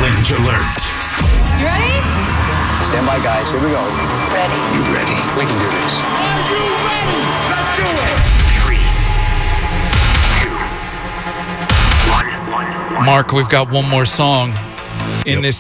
Challenge alert. You ready? Stand by, guys. Here we go. Ready. You ready? We can do this. Are you ready? Let's do it. 3, 2, 1. Mark, we've got one more song in this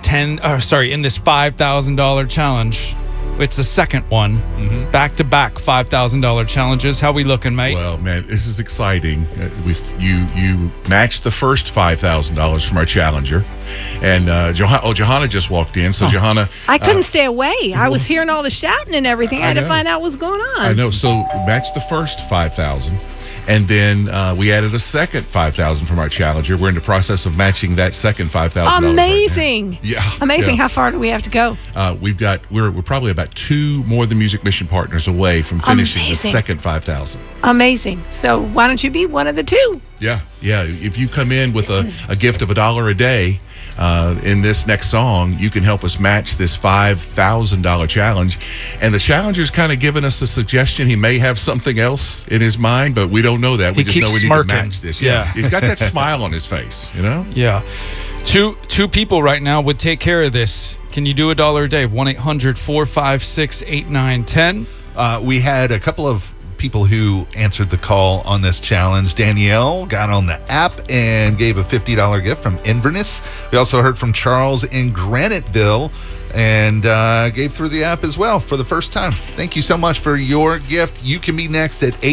$5,000 challenge. It's the second one. Back-to-back $5,000 challenges. How we looking, mate? Well, man, this is exciting. You matched the first $5,000 from our challenger, and Johanna just walked in. So Johanna, I couldn't stay away. I was hearing all the shouting and everything. I had to find out what's going on. I know. So matched the first 5,000, and then we added a second 5,000 from our challenger. We're in the process of matching that second $5,000. Amazing! Right, yeah, amazing. Yeah. How far do we have to go? We're probably about 2 More Than Music mission partners away from finishing the second 5,000. Amazing. So why don't you be one of the 2? Yeah. If you come in with a gift of $1 a day in this next song, you can help us match this $5,000 challenge. And the challenger's kind of given us a suggestion. He may have something else in his mind, but we don't know that. We just know we need to match this. Yeah. He's got that smile on his face, you know? Yeah. Two people right now would take care of this. Can you do $1 a day? 1-800-456-8910. We had a couple of people who answered the call on this challenge. Danielle got on the app and gave a $50 gift from Inverness. We also heard from Charles in Graniteville and gave through the app as well for the first time. Thank you so much for your gift. You can be next at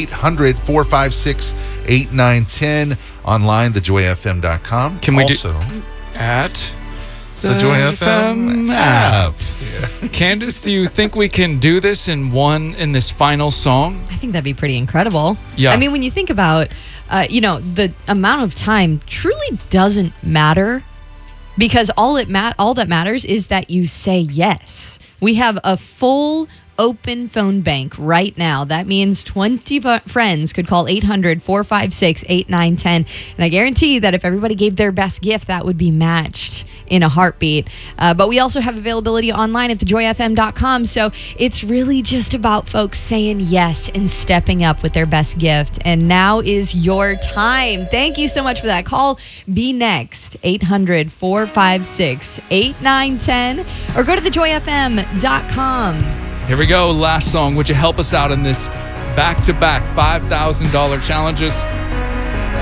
800-456-8910 online, thejoyfm.com. Can we also at the Joy FM app. Candace, do you think we can do this in this final song? I think that'd be pretty incredible. Yeah. I mean, when you think about, the amount of time truly doesn't matter, because all that matters is that you say yes. We have a full open phone bank right now. That means 20 friends could call 800-456-8910. And I guarantee that if everybody gave their best gift, that would be matched in a heartbeat. But we also have availability online at thejoyfm.com. So it's really just about folks saying yes and stepping up with their best gift. And now is your time. Thank you so much for that call. Be next, 800-456-8910, or go to thejoyfm.com. Here we go. Last song. Would you help us out in this back-to-back $5,000 challenges?